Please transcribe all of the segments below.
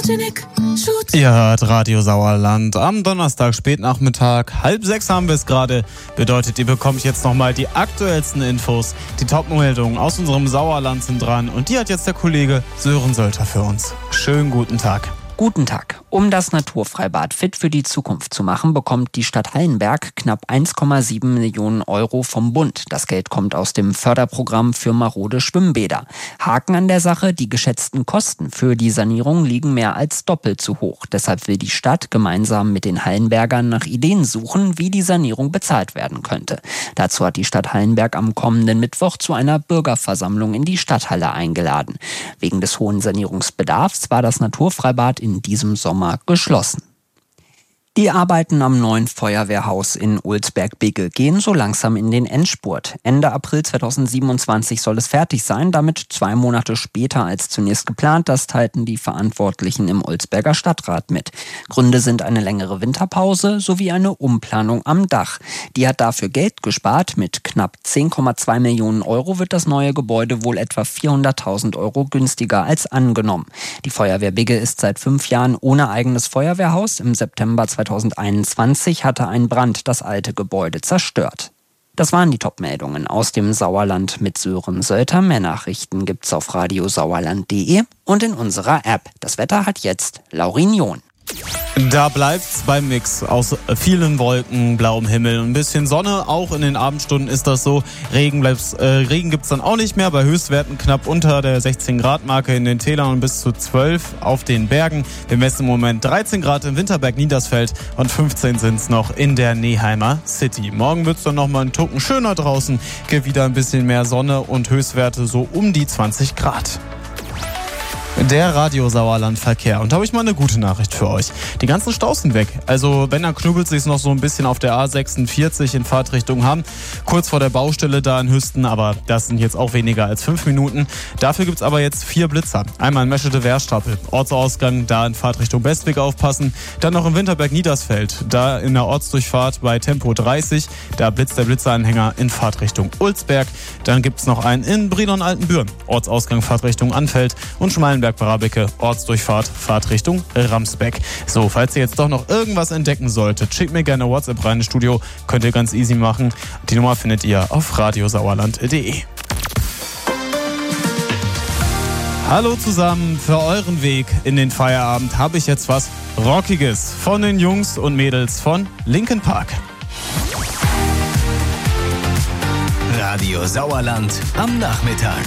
Ihr hört Radio Sauerland am Donnerstag, Spätnachmittag. 5:30 haben wir es gerade. Bedeutet, ihr bekommt jetzt nochmal die aktuellsten Infos. Die Top-Meldungen aus unserem Sauerland sind dran. Und die hat jetzt der Kollege Sören Sölter für uns. Schönen guten Tag. Guten Tag. Um das Naturfreibad fit für die Zukunft zu machen, bekommt die Stadt Hallenberg knapp 1,7 Millionen Euro vom Bund. Das Geld kommt aus dem Förderprogramm für marode Schwimmbäder. Haken an der Sache, die geschätzten Kosten für die Sanierung liegen mehr als doppelt so hoch. Deshalb will die Stadt gemeinsam mit den Hallenbergern nach Ideen suchen, wie die Sanierung bezahlt werden könnte. Dazu hat die Stadt Hallenberg am kommenden Mittwoch zu einer Bürgerversammlung in die Stadthalle eingeladen. Wegen des hohen Sanierungsbedarfs war das Naturfreibad in diesem Sommer geschlossen. Die Arbeiten am neuen Feuerwehrhaus in Olsberg-Bigge gehen so langsam in den Endspurt. Ende April 2027 soll es fertig sein, damit 2 Monate später als zunächst geplant. Das teilten die Verantwortlichen im Olsberger Stadtrat mit. Gründe sind eine längere Winterpause sowie eine Umplanung am Dach. Die hat dafür Geld gespart. Mit knapp 10,2 Millionen Euro wird das neue Gebäude wohl etwa 400.000 Euro günstiger als angenommen. Die Feuerwehr Bigge ist seit 5 Jahren ohne eigenes Feuerwehrhaus. Im September 2021 hatte ein Brand das alte Gebäude zerstört. Das waren die Top-Meldungen aus dem Sauerland mit Sören Sölter. Mehr Nachrichten gibt's auf radiosauerland.de und in unserer App. Das Wetter hat jetzt Laurin John. Da bleibt's beim Mix aus vielen Wolken, blauem Himmel und ein bisschen Sonne. Auch in den Abendstunden ist das so. Regen gibt's dann auch nicht mehr. Bei Höchstwerten knapp unter der 16-Grad-Marke in den Tälern und bis zu 12 auf den Bergen. Wir messen im Moment 13 Grad in Winterberg-Niedersfeld und 15 sind's noch in der Neeheimer City. Morgen wird's dann nochmal einen Tucken schöner draußen. Gibt wieder ein bisschen mehr Sonne und Höchstwerte so um die 20 Grad. Der Radio Sauerland Verkehr. Und da habe ich mal eine gute Nachricht für euch. Die ganzen Staus sind weg. Also wenn, dann knubbelt es sich noch so ein bisschen auf der A46 in Fahrtrichtung Hamm. Kurz vor der Baustelle da in Hüsten, aber das sind jetzt auch weniger als 5 Minuten. Dafür gibt es aber jetzt 4 Blitzer. Einmal in Meschede-Wehrstapel, Ortsausgang, da in Fahrtrichtung Westweg aufpassen. Dann noch in Winterberg-Niedersfeld, da in der Ortsdurchfahrt bei Tempo 30. Da blitzt der Blitzeranhänger in Fahrtrichtung Ulsberg. Dann gibt es noch einen in Brilon-Altenbüren, Ortsausgang Fahrtrichtung Anfeld und Schmalenberg-Barabicke, Ortsdurchfahrt, Fahrtrichtung Ramsbeck. So, falls ihr jetzt doch noch irgendwas entdecken solltet, schickt mir gerne WhatsApp rein ins Studio. Könnt ihr ganz easy machen. Die Nummer findet ihr auf radiosauerland.de. Hallo zusammen, für euren Weg in den Feierabend habe ich jetzt was Rockiges von den Jungs und Mädels von Linkin Park. Radio Sauerland am Nachmittag.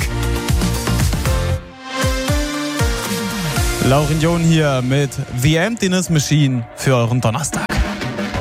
Laurin John hier mit The Emptiness Machine für euren Donnerstag.